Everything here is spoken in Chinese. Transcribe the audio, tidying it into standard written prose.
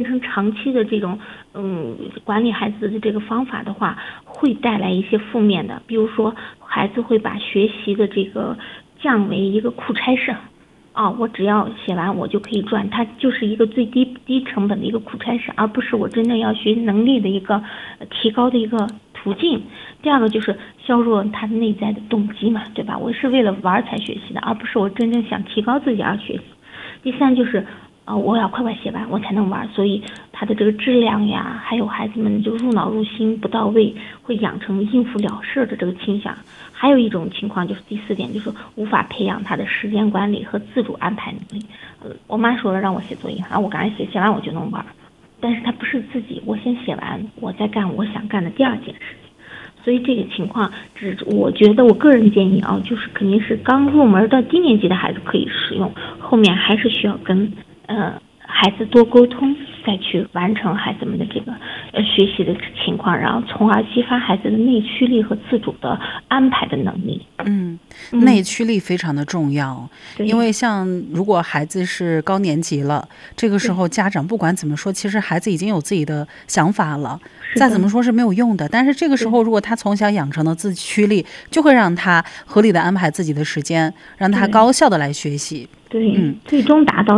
成长期的这种管理孩子的这个方法的话，会带来一些负面的，比如说孩子会把学习的这个降为一个苦差事。我只要写完我就可以赚，它就是一个最低成本的一个苦差事，而不是我真正要学能力的一个提高的一个途径。第二个就是削弱他内在的动机嘛，对吧？我是为了玩才学习的，而不是我真正想提高自己而学习。第三就是我要快快写完我才能玩，所以他的这个质量呀，还有孩子们就入脑入心不到位，会养成应付了事的这个倾向。还有一种情况就是第4点，就是无法培养他的时间管理和自主安排能力。我妈说了让我写作业我赶紧写完我就能玩，但是他不是自己我先写完我再干我想干的第2件事情。所以这个情况我觉得我个人建议就是肯定是刚入门的低年级的孩子可以使用，后面还是需要跟孩子多沟通，再去完成孩子们的这个学习的情况，然后从而激发孩子的内驱力和自主的安排的能力。 内驱力非常的重要，因为像如果孩子是高年级了，这个时候家长不管怎么说，其实孩子已经有自己的想法了，再怎么说是没有用的。但是这个时候如果他从小养成的自驱力，就会让他合理的安排自己的时间，让他高效的来学习。 对，最终达到